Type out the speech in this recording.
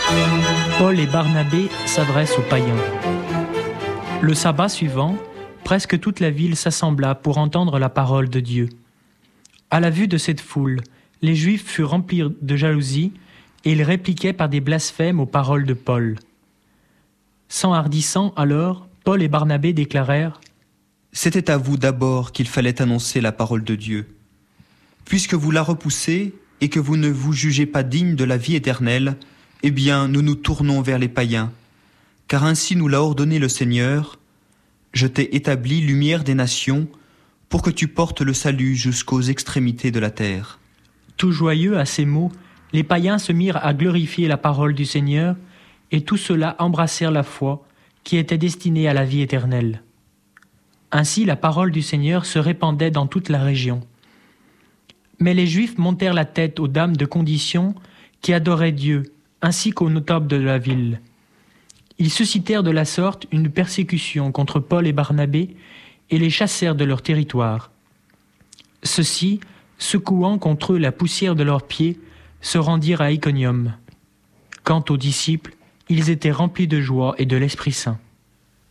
Paul et Barnabé s'adressent aux païens. Le sabbat suivant, presque toute la ville s'assembla pour entendre la parole de Dieu. À la vue de cette foule, les Juifs furent remplis de jalousie et ils répliquaient par des blasphèmes aux paroles de Paul. S'enhardissant alors, Paul et Barnabé déclarèrent : « C'était à vous d'abord qu'il fallait annoncer la parole de Dieu. Puisque vous la repoussez et que vous ne vous jugez pas digne de la vie éternelle, eh bien nous nous tournons vers les païens. Car ainsi nous l'a ordonné le Seigneur : je t'ai établi lumière des nations pour que tu portes le salut jusqu'aux extrémités de la terre. » Tout joyeux à ces mots, les païens se mirent à glorifier la parole du Seigneur, et tous ceux-là embrassèrent la foi qui était destinée à la vie éternelle. Ainsi la parole du Seigneur se répandait dans toute la région. Mais les Juifs montèrent la tête aux dames de condition qui adoraient Dieu, ainsi qu'aux notables de la ville. Ils suscitèrent de la sorte une persécution contre Paul et Barnabé et les chassèrent de leur territoire. Ceux-ci, secouant contre eux la poussière de leurs pieds, se rendirent à Iconium. Quant aux disciples, ils étaient remplis de joie et de l'Esprit Saint.